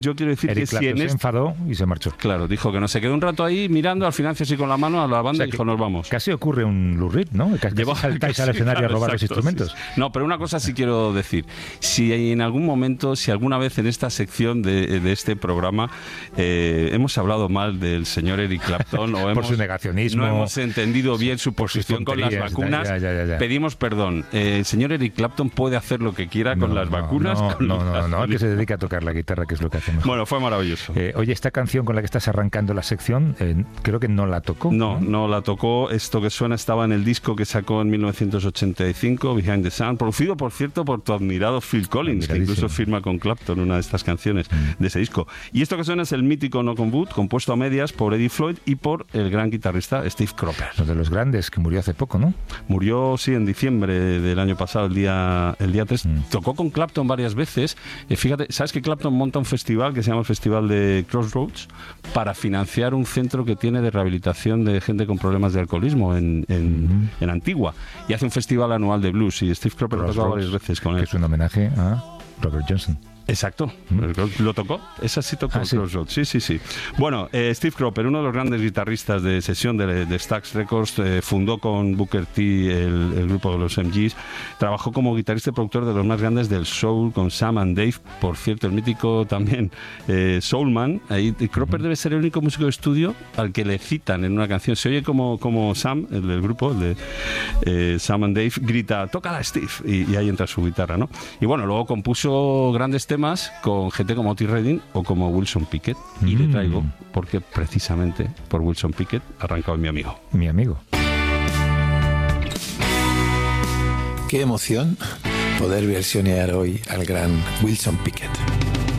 Yo quiero decir Eric que si Clapton se enfadó y se marchó. Claro, dijo que no, se quedó un rato ahí mirando, al final así con la mano a la banda, O sea, y dijo, nos vamos. Casi ocurre un Lou Reed, ¿no? Casi saltáis al escenario a robar los instrumentos. Sí. No, pero una cosa sí quiero decir. Si en algún momento, si alguna vez en esta sección de este programa hemos hablado mal del señor Eric Clapton o por su negacionismo, no hemos entendido bien su posición con las vacunas, ya. pedimos perdón. El señor Eric Clapton puede hacer lo que quiera con las vacunas. No, que se dedica a tocar la guitarra, que es lo que hacemos. Bueno, fue maravilloso. Oye, esta canción con la que estás arrancando la sección, creo que no la tocó. No la tocó. Esto que suena estaba en el disco que sacó en 1985, Behind the Sun, producido, por cierto, por tu admirado Phil Collins, que incluso firma con Clapton una de estas canciones de ese disco. Y esto que suena es el mítico Knock on Wood, compuesto a medias por Eddie Floyd y por el gran guitarrista Steve Cropper. Uno de los grandes, que murió hace poco, ¿no? Murió, sí, en diciembre del año pasado, el día 3. Tocó con Clapton varias veces. Fíjate, ¿sabes que Clapton monta un festival que se llama el Festival de Crossroads para financiar un centro que tiene de rehabilitación de gente con problemas de alcoholismo en Antigua? Y hace un festival anual de blues y Steve Cropper lo tocó varias veces con él. Que es un homenaje a Robert Johnson. Exacto, ¿lo tocó? Esa sí tocó Crossroads. Sí. Bueno, Steve Cropper, uno de los grandes guitarristas de sesión de Stax Records, fundó con Booker T el grupo de los MGs, trabajó como guitarrista y productor de los más grandes del soul con Sam and Dave, por cierto, el mítico también Soulman. Ahí Cropper debe ser el único músico de estudio al que le citan en una canción. Se oye como Sam, el del grupo, el de Sam and Dave, grita, tócala Steve, y ahí entra su guitarra, ¿no? Y bueno, luego compuso grandes temas con gente como Otis Redding o como Wilson Pickett, y le traigo porque precisamente por Wilson Pickett ha arrancado mi amigo. Mi amigo. Qué emoción poder versionear hoy al gran Wilson Pickett.